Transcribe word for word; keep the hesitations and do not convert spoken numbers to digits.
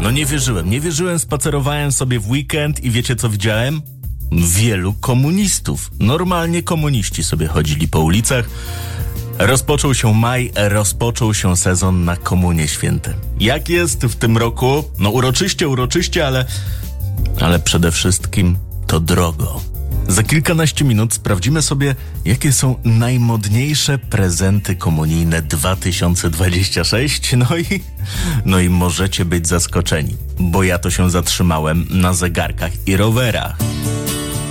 No nie wierzyłem, nie wierzyłem, spacerowałem sobie w weekend i wiecie co widziałem? Wielu komunistów. Normalnie komuniści sobie chodzili po ulicach. Rozpoczął się maj, rozpoczął się sezon na Komunie Święte. Jak jest w tym roku? No uroczyście, uroczyście, ale, ale przede wszystkim to drogo. Za kilkanaście minut sprawdzimy sobie, jakie są najmodniejsze prezenty komunijne dwa tysiące dwudziesty szósty. No i, no i możecie być zaskoczeni, bo ja to się zatrzymałem na zegarkach i rowerach.